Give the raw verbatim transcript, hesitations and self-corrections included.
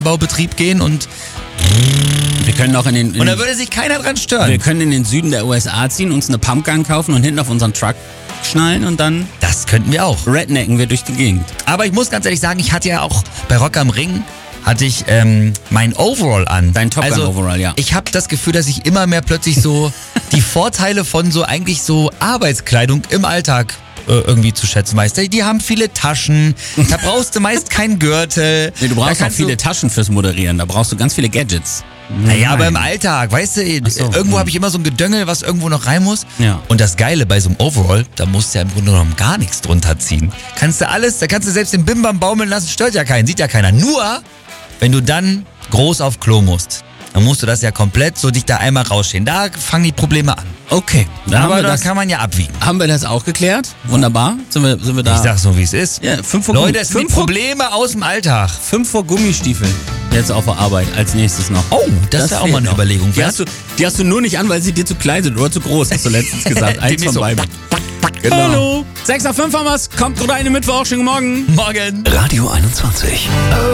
Baubetrieb gehen und Wir können auch in den... In und da würde sich keiner dran stören. wir können in den Süden der U S A ziehen, uns eine Pumpgun kaufen und hinten auf unseren Truck schnallen und dann Das könnten wir auch. rednecken wir durch die Gegend. Aber ich muss ganz ehrlich sagen, ich hatte ja auch bei Rock am Ring hatte ich ähm, mein Overall an. Dein Top Gun also, Overall, ja. Ich habe das Gefühl, dass ich immer mehr plötzlich so die Vorteile von so eigentlich so Arbeitskleidung im Alltag äh, irgendwie zu schätzen weiß. Die haben viele Taschen, da brauchst du meist keinen Gürtel. Nee, du Da brauchst auch kannst viele du, Taschen fürs Moderieren, da brauchst du ganz viele Gadgets. Naja, aber im Nein. Alltag, weißt du, so, irgendwo hm. habe ich immer so ein Gedöngel, was irgendwo noch rein muss. Ja. Und das Geile bei so einem Overall, da musst du ja im Grunde genommen gar nichts drunter ziehen. Kannst du alles, da kannst du selbst den Bimbam baumeln lassen, stört ja keinen, sieht ja keiner. Nur, wenn du dann groß auf Klo musst, dann musst du das ja komplett so dich da einmal rausstehen. Da fangen die Probleme an. Okay, dann haben Aber wir, da das, kann man ja abwiegen. haben wir das auch geklärt. Wunderbar. Sind wir, sind wir da? Ich sag so, wie es ist. Ja, fünf vor, Leute, es sind die fünf, vor, Probleme aus dem Alltag. fünf vor Gummistiefeln. Jetzt auf der Arbeit als nächstes noch. Oh, das, wäre auch fehlt mal eine noch. Überlegung. Die wert. hast, du, die hast du nur nicht an, weil sie dir zu klein sind oder zu groß, hast du letztens gesagt. Eins Die von so- beiden. Genau. Hallo. sechs nach fünf haben wir's. Kommt rein im Mittwoch. Schönen Morgen. Morgen. Radio einundzwanzig.